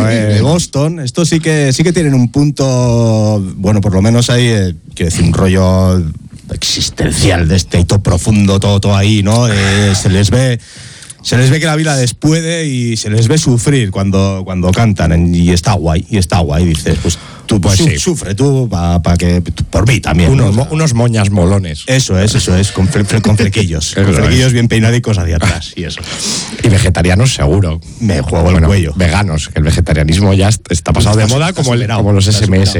de Boston. Estos sí que tienen un punto, bueno, por lo menos hay, quiero decir, un rollo existencial de este hito profundo, todo ahí, ¿no? Se les ve que la vida les puede y se les ve sufrir cuando cantan, y está guay, dices, pues tú pues sufre tú para que por mí también. Unos moñas molones. Eso es, con flequillos. Con flequillos bien peinadicos hacia atrás y eso. Y vegetarianos seguro. Me juego el cuello. Veganos, que el vegetarianismo ya está pasado de moda como los SMS.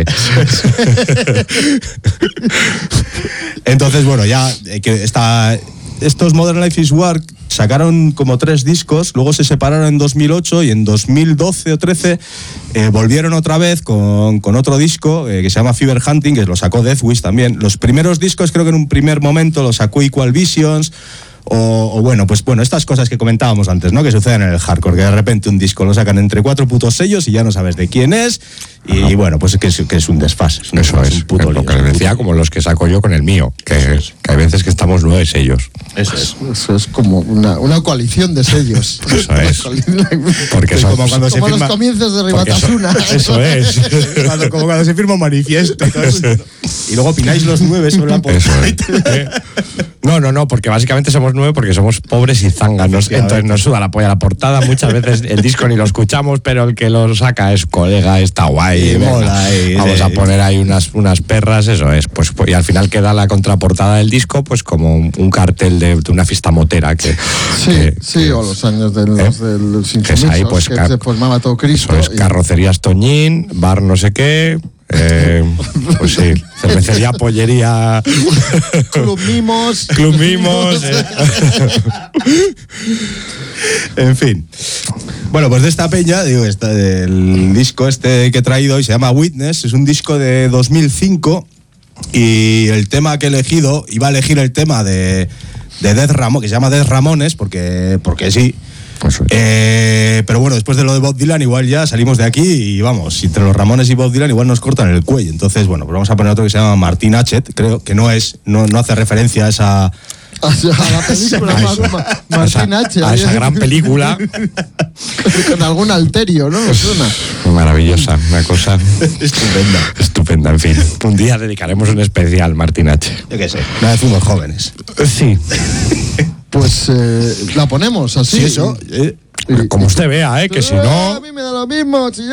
Entonces, bueno, ya que estos Modern Life is War sacaron como 3 discos, luego se separaron en 2008 y en 2012 o 13 volvieron otra vez con otro disco que se llama Fever Hunting, que lo sacó Deathwish también. Los primeros discos creo que en un primer momento los sacó Equal Visions o bueno, estas cosas que comentábamos antes, ¿no? Que suceden en el hardcore, que de repente un disco lo sacan entre 4 putos sellos y ya no sabes de quién es y bueno, pues que es un desfase. Eso es, un puto lío, lo que les decía, como los que saco yo con el mío, que hay veces que estamos 9 sellos. Eso es como una coalición de sellos. Eso es. Porque son como cuando como los comienzos de Ribatasuna. Eso es. Como cuando se firma un manifiesto. Y luego opináis los 9 sobre la portada. No, porque básicamente somos 9 porque somos pobres y zánganos. Entonces nos suda la polla la portada. Muchas veces el disco ni lo escuchamos, pero el que lo saca es colega, está guay. Mola, vamos a poner ahí unas perras, eso es. Pues, y al final queda la contraportada del disco, pues como un cartel de una fiesta motera. O los años del Sinfonistas, ahí, pues, que se formaba todo Cristo. Eso es, Carrocerías Toñín, bar no sé qué. Pues sí, cervecería, pollería, Club Mimos. En fin. Bueno, pues de esta peña, el disco que he traído hoy se llama Witness, es un disco de 2005 y el tema que he elegido, iba a elegir el tema de Death Ramón, que se llama Death Ramones, porque sí. Pero bueno, después de lo de Bob Dylan igual ya salimos de aquí y vamos, entre los Ramones y Bob Dylan igual nos cortan el cuello. Entonces, bueno, pues vamos a poner otro que se llama Martin Hatchet, creo que no hace referencia a esa... A la película Martin Hatchet. A esa gran película. Con algún alterio, ¿no? Suena. Maravillosa, una cosa estupenda, en fin. Un día dedicaremos un especial Martin Hatchet. Yo qué sé, una vez fuimos jóvenes. Sí. Pues la ponemos así. Sí, eso. Como usted vea, que si no... A mí me da lo mismo. Si